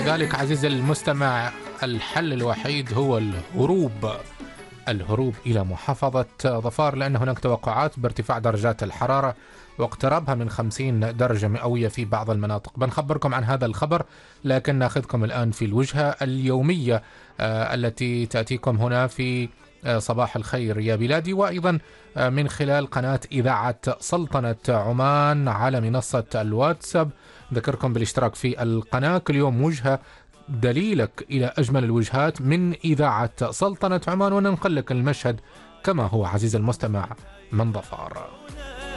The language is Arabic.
لذلك عزيزي المستمع الحل الوحيد هو الهروب إلى محافظة ظفار، لأن هناك توقعات بارتفاع درجات الحرارة واقترابها من 50 درجة مئوية في بعض المناطق. بنخبركم عن هذا الخبر، لكن ناخذكم الآن في الوجهة اليومية التي تأتيكم هنا في صباح الخير يا بلادي، وأيضا من خلال قناة إذاعة سلطنة عمان على منصة الواتساب. ذكركم بالاشتراك في القناة. كل يوم وجهة دليلك إلى أجمل الوجهات من إذاعة سلطنة عمان، وننقل لك المشهد كما هو عزيز المستمع من ظفار.